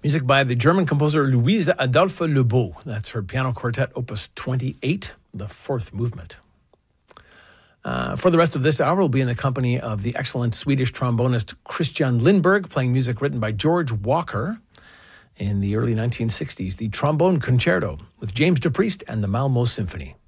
Music by the German composer Louise Adolphe Lebeau. That's her piano quartet, opus 28, the fourth movement. For the rest of this hour, we'll be in the company of the excellent Swedish trombonist Christian Lindberg, playing music written by George Walker in the early 1960s, the Trombone Concerto with James DePriest and the Malmo Symphony.